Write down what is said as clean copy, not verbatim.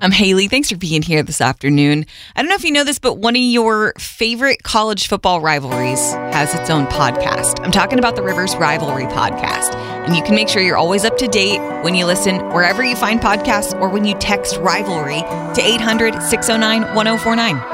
I'm Haley. Thanks for being here this afternoon. I don't know if you know this, but one of your favorite college football rivalries has its own podcast. I'm talking about the Rivers Rivalry podcast. And you can make sure you're always up to date when you listen wherever you find podcasts or when you text Rivalry to 800-609-1049.